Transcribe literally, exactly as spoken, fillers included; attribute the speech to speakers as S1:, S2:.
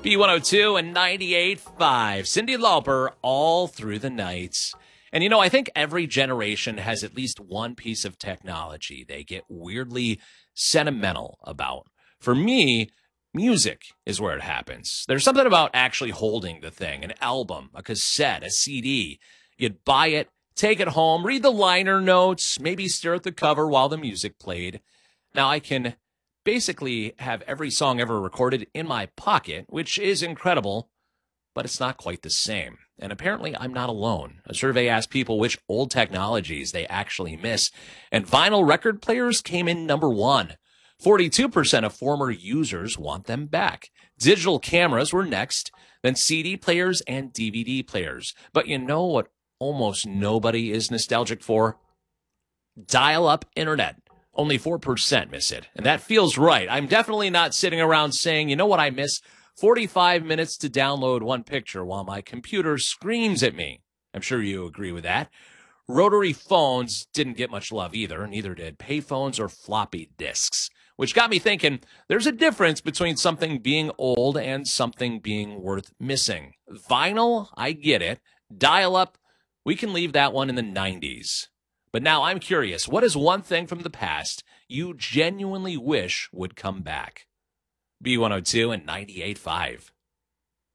S1: B one oh two and ninety-eight point five. Cyndi Lauper, All Through the Nights. And, you know, I think every generation has at least one piece of technology they get weirdly sentimental about. For me, music is where it happens. There's something about actually holding the thing, an album, a cassette, a C D. You'd buy it, take it home, read the liner notes, maybe stare at the cover while the music played. Now, I can basically have every song ever recorded in my pocket, which is incredible, but it's not quite the same. And apparently, I'm not alone. A survey asked people which old technologies they actually miss, and vinyl record players came in number one. forty-two percent of former users want them back. Digital cameras were next, then C D players and D V D players. But you know what almost nobody is nostalgic for? Dial-up internet. Only four percent miss it, and that feels right. I'm definitely not sitting around saying, you know what I miss? forty-five minutes to download one picture while my computer screams at me. I'm sure you agree with that. Rotary phones didn't get much love either, neither did payphones or floppy disks, which got me thinking there's a difference between something being old and something being worth missing. Vinyl, I get it. Dial-up, we can leave that one in the nineties. But now I'm curious, what is one thing from the past you genuinely wish would come back? B one oh two and ninety-eight point five.